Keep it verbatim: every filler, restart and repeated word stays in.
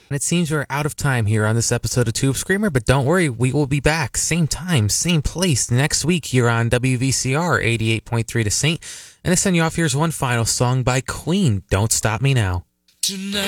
And it seems we're out of time here on this episode of Tube Screamer, but don't worry, we will be back same time, same place next week here on W V C R eighty-eight point three to Saint. And to send you off, here's one final song by Queen, Don't Stop Me Now. Tonight